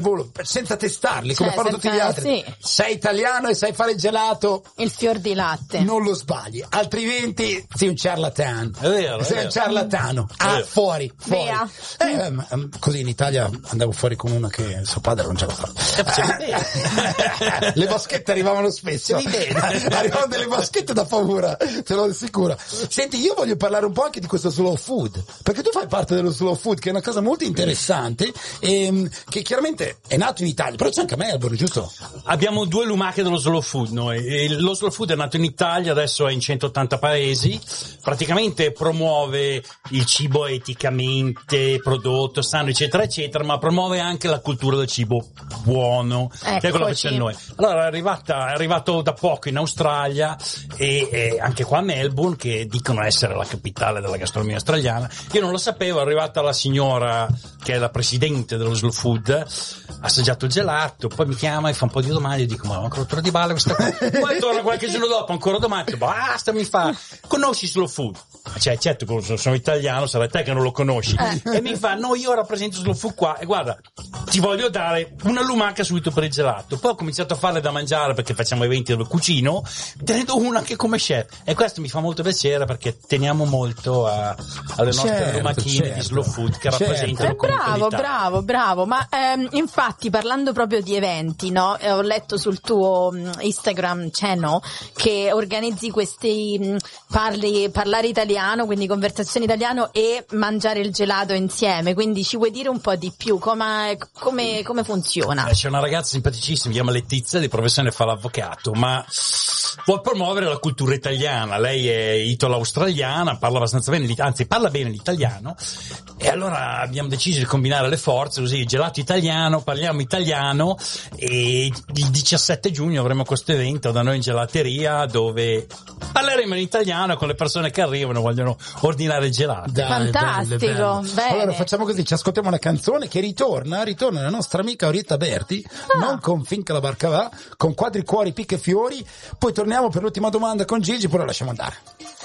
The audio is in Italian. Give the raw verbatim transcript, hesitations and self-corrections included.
volo senza testarli, come Cioè, fanno senza- tutti gli altri. sì. Sei italiano e sai fare il gelato, Il fior di latte. non lo sbagli, altrimenti sei un ciarlatano. È vero, è sei vero. un ciarlatano. Ah, vero. fuori, fuori. Via. Eh, ma, um, così in Italia andavo fuori con una che suo padre non ce la fa. Le vaschette arrivavano spesso. Arrivavano delle vaschette da paura, te lo assicuro. Senti, io voglio parlare un po' anche di questo slow food, perché tu fai parte dello slow food, che è una cosa molto interessante, e, che chiaramente è nato in Italia, però c'è anche a Melbourne, giusto? Abbiamo due lumache dello slow food noi. E lo slow food è nato in Italia, adesso è in centottanta paesi, praticamente promuove il cibo eticamente prodotto, sano, eccetera eccetera, ma promuove anche la cultura del cibo buono, che è quello che c'è Eccoci. noi. Allora è arrivata, è arrivato da poco in Australia e, e anche qua a Melbourne, che dicono essere la capitale della gastronomia australiana. Io non lo sapevo, è arrivata la signora che è la presidente dello slow food, ha assaggiato il gelato, poi mi chiama e fa un po' di domande, io dico ma ancora rottura di balle questa cosa, poi torna qualche giorno dopo ancora domande, basta, mi fa, conosci slow food? Cioè certo, sono, sono italiano, sarai te che non lo conosci, e mi fa no, io rappresento slow food qua e guarda, ti voglio dare una lumaca subito per il gelato. Poi ho cominciato a farle da mangiare perché facciamo eventi dove cucino, te ne do una anche come chef, e questo mi fa molto piacere perché teniamo molto a, alle nostre Certo, lumachine certo. di slow food che Certo. rappresentano Eh, comunque bravo, l'Italia. bravo, bravo. Ma ehm, infatti, parlando proprio di eventi, no? Eh, ho letto sul tuo mh, Instagram channel che organizzi questi mh, parli, parlare italiano, quindi conversazione italiano e mangiare il gelato insieme. Quindi ci vuoi dire un po' di più come, come, come funziona? Eh, c'è una ragazza simpaticissima, si chiama Letizia, di professione fa l'avvocato, ma vuol promuovere la cultura italiana. Lei è italo-australiana, parla abbastanza bene, l'it- anzi parla bene l'italiano, e allora abbiamo deciso di combinare le forze, così gelato italiano, parliamo italiano, e il diciassette giugno avremo questo evento da noi in gelateria dove parleremo in italiano con le persone che arrivano e vogliono ordinare il gelato. Dai, Fantastico, bello, bello. bene. Allora facciamo così, ci ascoltiamo una canzone che ritorna, ritorna la nostra amica Orietta Berti, Ah. non con Finca la barca va, con Quadri cuori, picche e fiori, poi torniamo per l'ultima domanda con Gigi, poi la lasciamo andare.